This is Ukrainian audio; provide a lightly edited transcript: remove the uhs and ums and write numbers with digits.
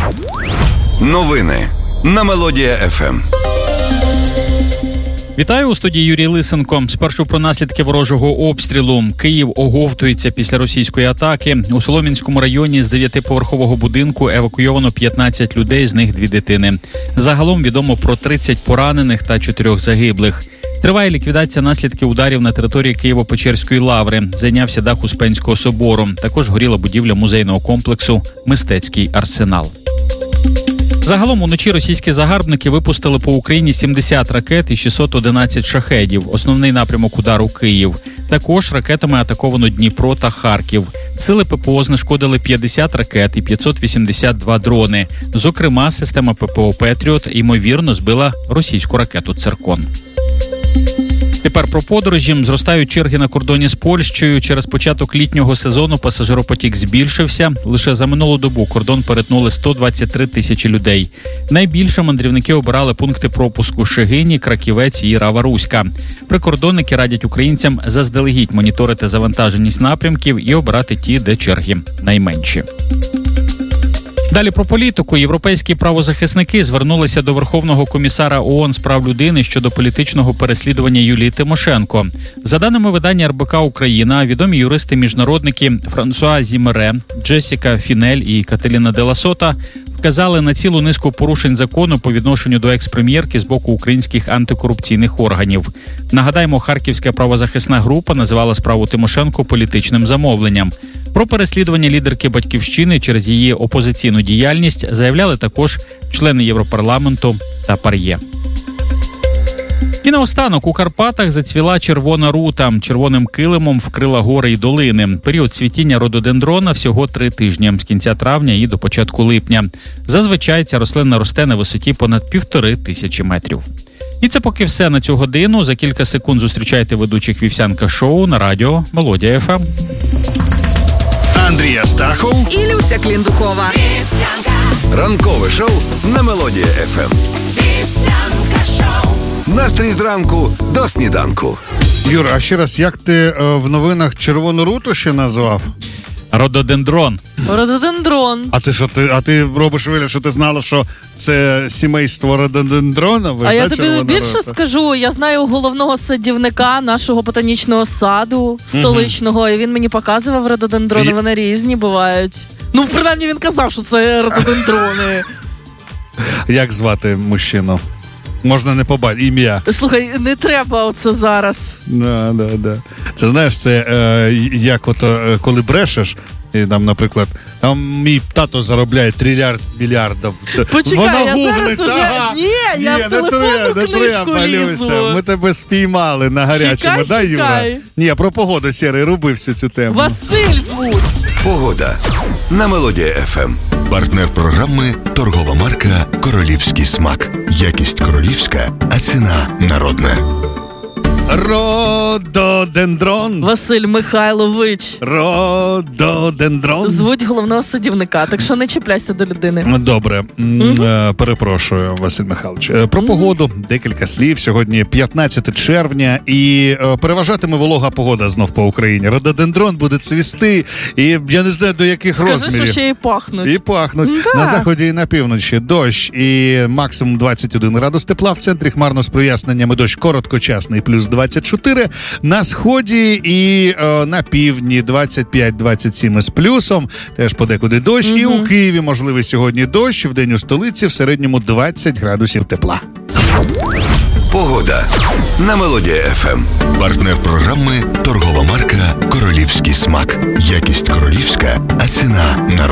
Новини на Мелодія ФМ. Вітаю, у студії Юрій Лисенко. Спершу про наслідки ворожого обстрілу. Київ оговтується після російської атаки. У Солом'янському районі з 9-поверхового будинку евакуйовано 15 людей, з них 2 дитини. Загалом відомо про 30 поранених та 4 загиблих. Триває ліквідація наслідків ударів на території Києво-Печерської лаври. Зайнявся дах Успенського собору. Також горіла будівля музейного комплексу «Мистецький арсенал». Загалом уночі російські загарбники випустили по Україні 70 ракет і 611 шахедів. Основний напрямок удару – Київ. Також ракетами атаковано Дніпро та Харків. Сили ППО знешкодили 50 ракет і 582 дрони. Зокрема, система ППО «Петріот» ймовірно збила російську ракету «Циркон». Тепер про подорожі. Зростають черги на кордоні з Польщею. Через початок літнього сезону пасажиропотік збільшився. Лише за минулу добу кордон перетнули 123 тисячі людей. Найбільше мандрівники обирали пункти пропуску Шегині, Краківець і Рава-Руська. Прикордонники радять українцям заздалегідь моніторити завантаженість напрямків і обирати ті, де черги найменші. Далі про політику. Європейські правозахисники звернулися до Верховного комісара ООН з прав людини щодо політичного переслідування Юлії Тимошенко. За даними видання РБК Україна, відомі юристи-міжнародники Франсуа Зімере, Джесіка Фінель і Кателіна де ла Сота вказали на цілу низку порушень закону по відношенню до екс-прем'єрки з боку українських антикорупційних органів. Нагадаємо, Харківська правозахисна група називала справу Тимошенко політичним замовленням. Про переслідування лідерки «Батьківщини» через її опозиційну діяльність заявляли також члени Європарламенту та ПАРЄ. І наостанок, у Карпатах зацвіла червона рута. Червоним килимом вкрила гори і долини. Період цвітіння рододендрона всього 3 тижні, з кінця травня і до початку липня. Зазвичай ця рослина росте на висоті понад 1500 метрів. І це поки все на цю годину. За кілька секунд зустрічайте ведучих Вівсянка шоу на радіо Мелодія ФМ. Андрій Астахов і Люся Кліндукова. Ранкове шоу на Мелодія ФМ. Настрій зранку до сніданку. Юра, а ще раз, як ти в новинах червону руту ще назвав? Рододендрон. Рододендрон. А ти робиш вигляд, що ти знала, що це сімейство рододендрона? А я тобі більше скажу, я знаю головного садівника нашого ботанічного саду столичного, і він мені показував рододендрони, вони різні бувають. Ну, принаймні він казав, що це рододендрони. Як звати мужчину? Можна не побачити ім'я. Слухай, не треба оце зараз. Да. Це, знаєш, це як коли брешеш, і там, наприклад, там мій тато заробляє трильярд-мільярдів. Почекай, я зараз уже... Ні, я в телефонну книжку лізу. Ми тебе спіймали на гарячому, да, Юра? Ні, про погоду, Сєрий, роби всю цю тему. Василь звуть. Погода на Мелодія ФМ. Партнер програми – торгова марка «Королівський смак». Якість королівська, а ціна народна. Рододендрон. Василь Михайлович. Рододендрон. Звуть головного садівника, так що не чіпляйся до людини. Добре. Перепрошую, Василь Михайлович. Про погоду декілька слів. Сьогодні 15 червня і переважатиме волога погода знов по Україні. Рододендрон буде цвісти і я не знаю до яких розмірів. Скажи, що ще і пахнуть. І пахнуть. Да. На заході і на півночі дощ і максимум 21 градус тепла. В центрі хмарно з проясненнями дощ короткочасний плюс 24, на сході і на півдні 25-27 з плюсом, теж подекуди дощ, і у Києві можливий сьогодні дощ, вдень у столиці в середньому 20 градусів тепла. Погода на Мелодія ФМ. Партнер програми – торгова марка